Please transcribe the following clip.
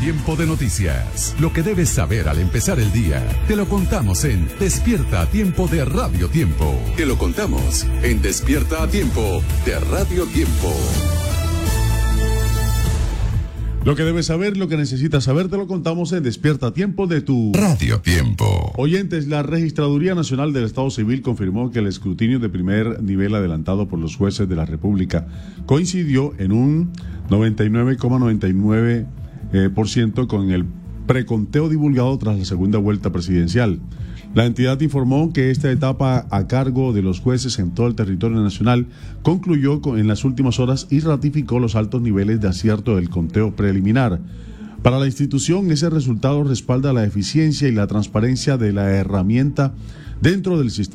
Tiempo de noticias. Lo que debes saber al empezar el día. Te lo contamos en Despierta a Tiempo de Radio Tiempo. Te lo contamos en Despierta a Tiempo de Radio Tiempo. Lo que debes saber, lo que necesitas saber, te lo contamos en Despierta a Tiempo de tu Radio Tiempo. Oyentes, la Registraduría Nacional del Estado Civil confirmó que el escrutinio de primer nivel adelantado por los jueces de la República coincidió en un 99,99% con el preconteo divulgado tras la segunda vuelta presidencial. La entidad informó que esta etapa a cargo de los jueces en todo el territorio nacional concluyó en las últimas horas y ratificó los altos niveles de acierto del conteo preliminar. Para la institución, ese resultado respalda la eficiencia y la transparencia de la herramienta dentro del sistema